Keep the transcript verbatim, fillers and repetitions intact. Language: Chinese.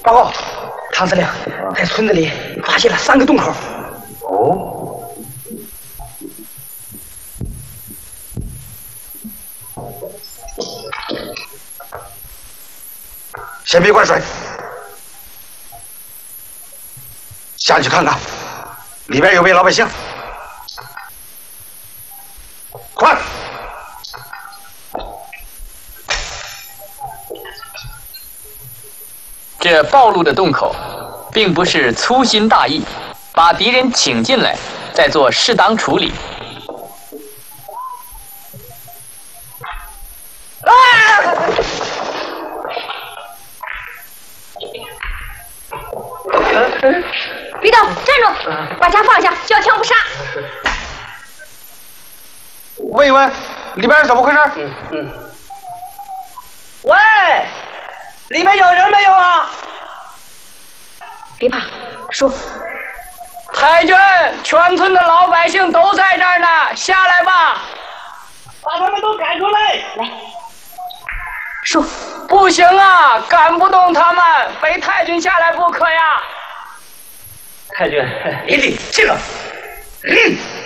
报告，唐司令，在村子里发现了三个洞口。 哦。 先别灌水，下去看看，里边有没有老百姓。快！ 这暴露的洞口，并不是粗心大意，把敌人请进来，再做适当处理。 啊！ 别动，站住！把枪放下，交枪不杀。 问一问，里边是怎么回事？ 嗯嗯。喂，里面有人没有啊？ 别怕，说。 太君，全村的老百姓都在这儿呢，下来吧，把他们都赶出来。 来，说。 不行啊，赶不动他们，非太君下来不可呀。太君，林里进了。嗯。